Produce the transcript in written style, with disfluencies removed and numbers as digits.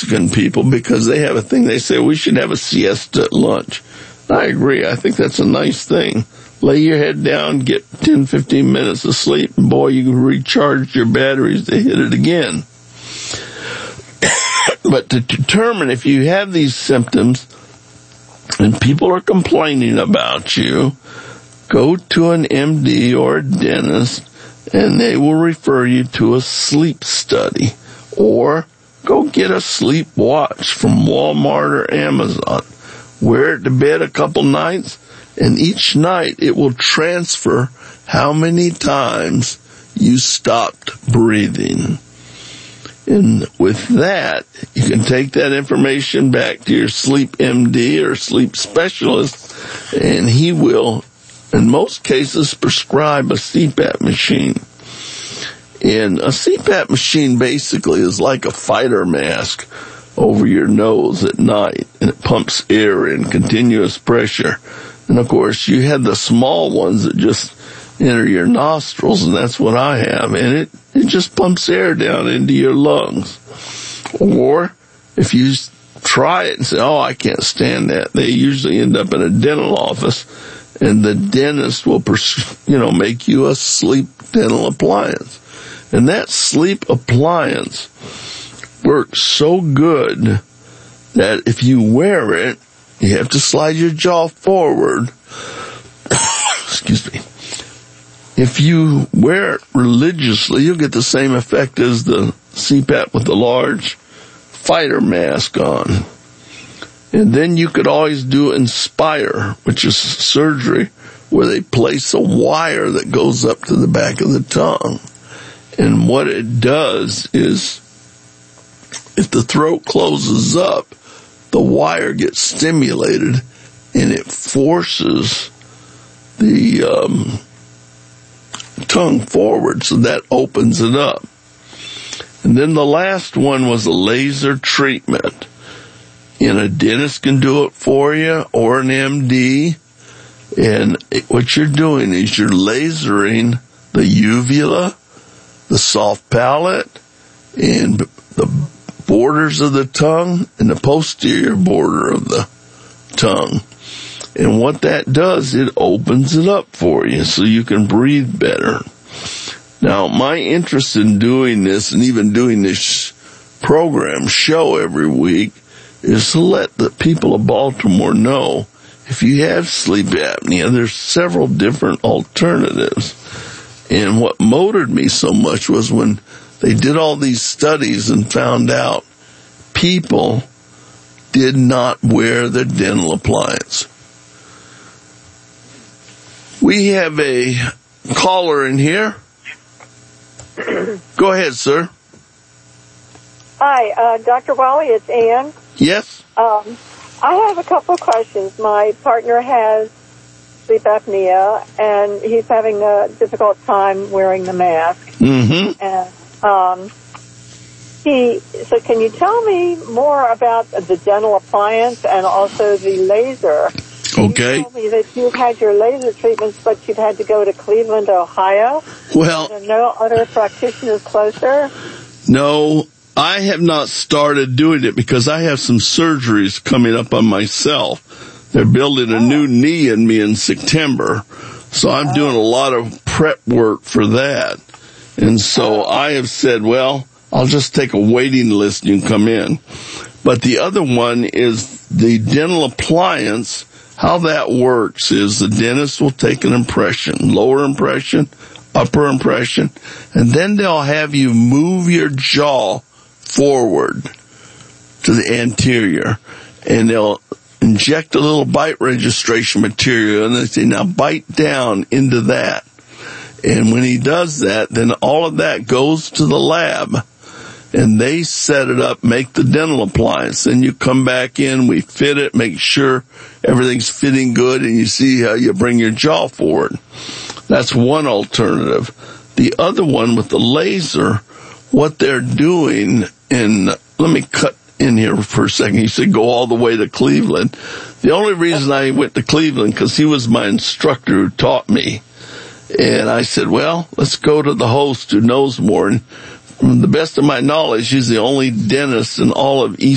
Mexican people because they have a thing. They say we should have a siesta at lunch. I agree. I think that's a nice thing. Lay your head down, get 10, 15 minutes of sleep, and boy, you can recharge your batteries to hit it again. But to determine if you have these symptoms and people are complaining about you, go to an MD or a dentist and they will refer you to a sleep study. Or go get a sleep watch from Walmart or Amazon. Wear it to bed a couple nights, and each night it will transfer how many times you stopped breathing. And with that, you can take that information back to your sleep MD or sleep specialist, and he will, in most cases, prescribe a CPAP machine. And a CPAP machine basically is like a fighter mask over your nose at night, and it pumps air in continuous pressure. And of course, you have the small ones that just enter your nostrils, and that's what I have, and it just pumps air down into your lungs. Or if you try it and say, oh, I can't stand that, they usually end up in a dental office, and the dentist will, make you a sleep dental appliance. And that sleep appliance works so good that if you wear it, you have to slide your jaw forward. Excuse me. If you wear it religiously, you'll get the same effect as the CPAP with the large fighter mask on. And then you could always do Inspire, which is surgery where they place a wire that goes up to the back of the tongue. And what it does is, if the throat closes up, the wire gets stimulated and it forces the tongue forward, so that opens it up. And then the last one was a laser treatment. And a dentist can do it for you, or an MD. And what you're doing is you're lasering the uvula, the soft palate, and the borders of the tongue, and the posterior border of the tongue. And what that does, it opens it up for you so you can breathe better. Now, my interest in doing this, and even doing this show every week, is to let the people of Baltimore know, if you have sleep apnea, there's several different alternatives. And what motivated me so much was when they did all these studies and found out people did not wear the dental appliance. We have a caller in here. Go ahead, sir. Hi, Dr. Wally, it's Ann. Yes? I have a couple of questions. My partner has sleep apnea, and he's having a difficult time wearing the mask. Mm-hmm. And so can you tell me more about the dental appliance and also the laser? Okay. You told me that you've had your laser treatments, but you've had to go to Cleveland, Ohio. Well, Are there no other practitioners closer? No, I have not started doing it because I have some surgeries coming up on myself. They're building a new knee in me in September, so I'm doing a lot of prep work for that. And so I have said, well, I'll just take a waiting list and you can come in. But the other one is the dental appliance. How that works is the dentist will take an impression, lower impression, upper impression, and then they'll have you move your jaw forward to the anterior, and they'll inject a little bite registration material, and they say, now bite down into that. And when he does that, then all of that goes to the lab, and they set it up, make the dental appliance. Then you come back in, we fit it, make sure everything's fitting good, and you see how you bring your jaw forward. That's one alternative. The other one with the laser, what they're doing, and let me cut in here for a second. You said go all the way to Cleveland. The only reason I went to Cleveland, because he was my instructor who taught me. And I said, well, let's go to the host who knows more. And from the best of my knowledge, he's the only dentist in all of East